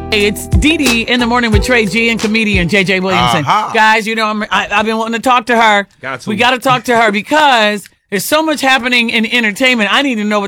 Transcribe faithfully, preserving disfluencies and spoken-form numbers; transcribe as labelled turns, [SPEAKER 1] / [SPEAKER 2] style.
[SPEAKER 1] Hey, it's Dee Dee in the morning with Trey G and comedian J J Williamson.
[SPEAKER 2] Uh-huh.
[SPEAKER 1] Guys, you know, I'm, I, I've been wanting to talk to her.
[SPEAKER 2] Got to.
[SPEAKER 1] We got to talk to her because there's so much happening in entertainment. I need to know what